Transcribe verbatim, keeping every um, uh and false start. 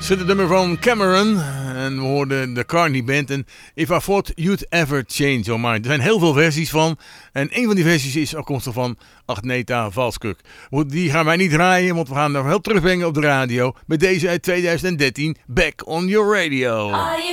Zit het nummer van Cameron en we hoorden de Carney Band en If I Thought You'd Ever Change Your Mind. Er zijn heel veel versies van en een van die versies is afkomstig van Agneta Valskuk. Die gaan wij niet draaien, want we gaan er heel terugbrengen op de radio met deze uit tweeduizend dertien, Back on Your Radio.